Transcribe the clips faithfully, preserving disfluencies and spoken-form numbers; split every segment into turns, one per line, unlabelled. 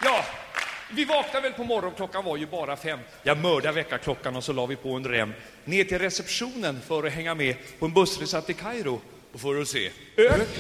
Ja, vi vaknade väl på morgon, klockan var ju bara fem. Jag mördade väckarklockan och så la vi på en rem. Ner till receptionen för att hänga med på en bussresa till Kairo. Och för att se öken.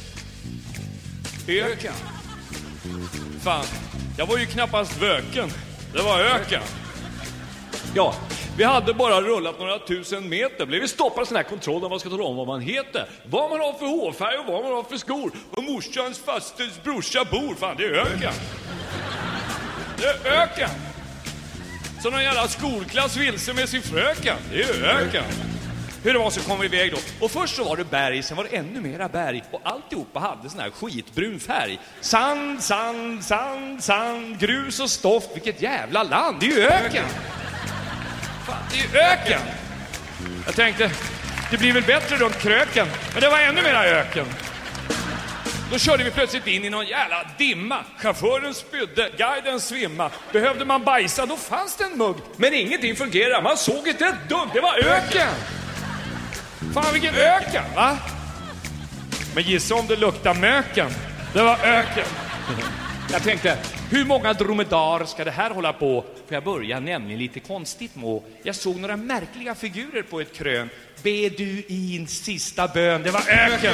Öken. Fan, jag var ju knappast vöken. Det var öken. Ja, vi hade bara rullat några tusen meter. Blev vi stoppade sån här kontroll där man ska tala om vad man heter. Vad man har för hårfärg och vad man har för skor. Och morsans fastens brorsa bor. Fan, det är öken. Det är öken. Så någon jävla skolklass vilse med sin fröken. Det är öken. Hur det var så kom vi iväg då. Och först så var det berg, sen var det ännu mera berg. Och alltihopa hade sån här skitbrun färg. Sand, sand, sand, sand, grus och stoft. Vilket jävla land, det är ju öken. Fan, det är ju öken. Jag tänkte, det blir väl bättre runt kröken. Men det var ännu mera öken. Då körde vi plötsligt in i någon jävla dimma. Chauffören spydde, guiden svimma. Behövde man bajsa, då fanns det en mugg. Men ingenting fungerade, man såg inte ett dugg. Det var öken. Fan, vilken öken, va? Men gissa om det luktar möken. Det var öken. Jag tänkte, hur många dromedar ska det här hålla på? För jag började nämligen lite konstigt må. Jag såg några märkliga figurer på ett krön. Beduins sista bön, det var öken.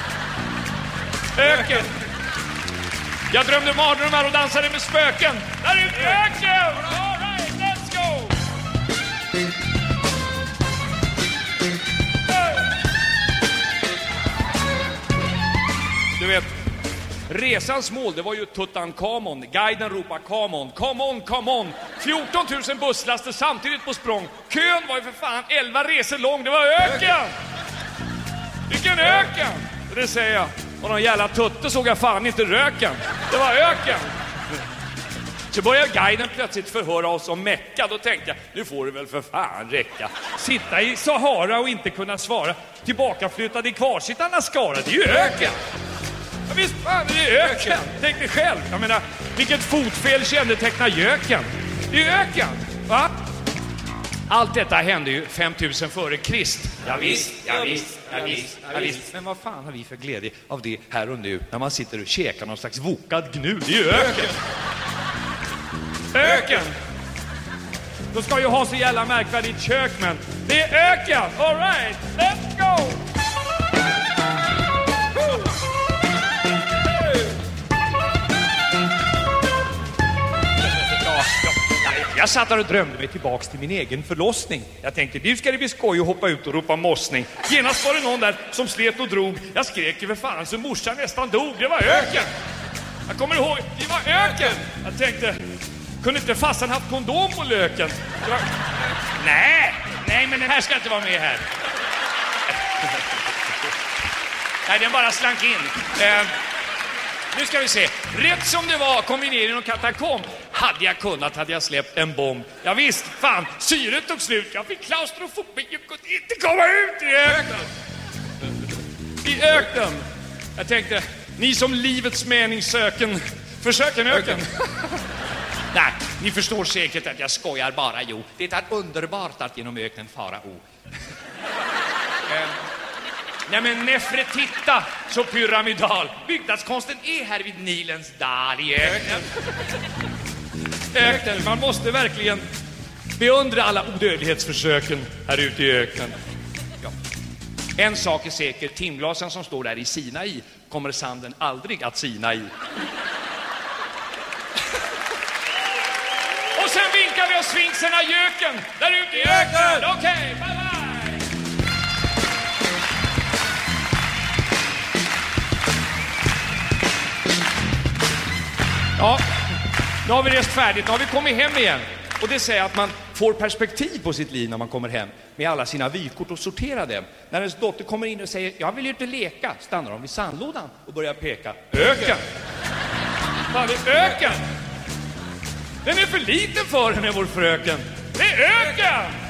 Öken. Jag drömde mardrömmar och dansade med spöken. Där är öken! All right, let's go! Du vet, resans mål, det var ju Tutankhamon. Guiden ropar come on, come on, come on. fjorton tusen busslaster samtidigt på språng. Kön var ju för fan elva resor lång. Det var öken! Vilken öken! Det säger jag. Och någon jävla tutte såg jag fan inte röken. Det var öken. Så började guiden plötsligt förhöra oss om Mecka. Då tänkte jag, nu får det väl för fan räcka. Sitta i Sahara och inte kunna svara. Tillbakaflyttad i kvarsittarnas skara. Det är ju öken. Ja, visst fan, det är öken. Tänk dig själv. Jag menar, vilket fotfel kännetecknar göken. Det är öken, va? Allt detta hände ju femtusen före Krist. Ja visst, ja visst, ja visst, ja visst. Men vad fan har vi för glädje av det här och nu när man sitter och käkar någon slags vokad gnu? Det är ju öken. Öken. Då ska ju ha så jävla märkvärdigt kök, men det är öken. All right, let's go. Jag satt där och drömde mig tillbaks till min egen förlossning. Jag tänkte, nu ska det bli skoj att hoppa ut och ropa mossning. Genast var det någon där som slet och drog. Jag skrek över fan så morsan nästan dog. Det var öken. Jag kommer ihåg, det var öken. Jag tänkte, kunde inte fassan haft kondom på löken? Var... Nej, nej men den här ska inte vara med här. Nej, den bara slank in. Eh... Nu ska vi se. Rätt som det var kom vi ner i någon katakomb. Hade jag kunnat hade jag släppt en bomb. Ja visst, fan, syret tog slut. Jag fick klaustrofobi. Jag kunde inte komma ut i öknen. I öknen. Jag tänkte, ni som livets mening söken, försök en öken. Nej, ni förstår säkert att jag skojar bara, jo. Det är underbart att genom öknen fara o. Nej men Nefretita, så pyramidal. Byggnadskonsten är här vid Nilens dal i öknen. Öknen, man måste verkligen beundra alla odödlighetsförsöken här ute i öknen. Ja. En sak är säker, timglasen som står där i Sinai kommer sanden aldrig att sina i. Och sen vinkar vi oss sfinxerna göken där ute i öknen. Okej, okay, bye bye. Ja, nu har vi rest färdigt, nu har vi kommit hem igen. Och det säger att man får perspektiv på sitt liv när man kommer hem med alla sina vykort och sorterar dem. När ens dotter kommer in och säger, jag vill ju inte leka, stannar de vid sandlådan och börjar peka. Öken! Fan, det är öken! Den är för liten för henne, vår fröken. Det är öken!